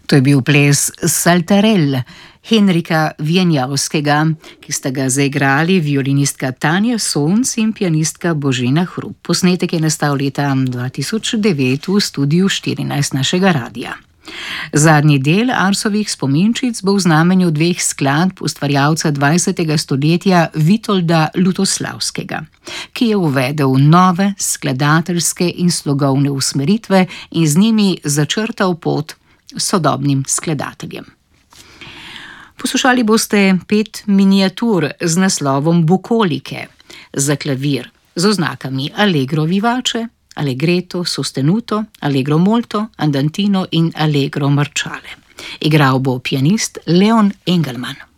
To je bil ples Saltarell Henrika Wieniawskiego, ki sta ga zaigrali violinistka Tanja Sonc in pianistka Božena Hrup. Posnetek je nastal leta 2009 v studiu 14 našega radia. Zadnji del Arsovih spominčic bo v znamenju dveh skladb ustvarjalca 20. stoletja Vitolda Lutoslavskega, ki je uvedel nove skladateljske in slogovne usmeritve in z njimi začrtal pot sodobnim skladateljem. Poslušali boste 5 miniatur z naslovom Bukolike za klavir z oznakami Allegro vivace, Allegretto sostenuto, Allegro molto, Andantino in Allegro marciale. Igral bo pianist Leon Engelman.